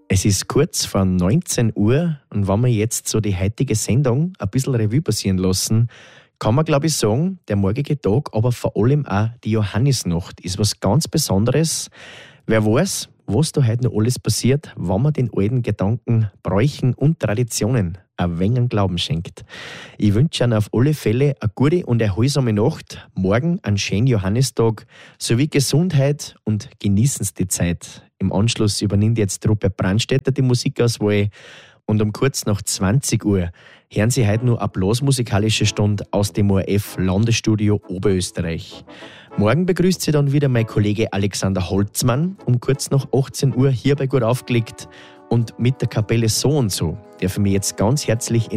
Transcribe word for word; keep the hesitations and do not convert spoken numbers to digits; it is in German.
Es ist kurz vor neunzehn Uhr und wenn wir jetzt so die heutige Sendung ein bisschen Revue passieren lassen, kann man, glaube ich, sagen, der morgige Tag, aber vor allem auch die Johannisnacht ist was ganz Besonderes. Wer weiß, was da heute noch alles passiert, wenn man den alten Gedanken, Bräuchen und Traditionen ein wenig an Glauben schenkt. Ich wünsche Ihnen auf alle Fälle eine gute und erholsame Nacht, morgen einen schönen Johannistag sowie Gesundheit und genießen Sie die Zeit. Im Anschluss übernimmt jetzt Rupert Brandstätter die Musikauswahl und um kurz nach zwanzig Uhr hören Sie heute noch eine blasmusikalische Stunde aus dem O R F Landesstudio Oberösterreich. Morgen begrüßt Sie dann wieder mein Kollege Alexander Holzmann um kurz nach achtzehn Uhr hier bei Gut aufgelegt und mit der Kapelle So und So darf ich mich jetzt ganz herzlich in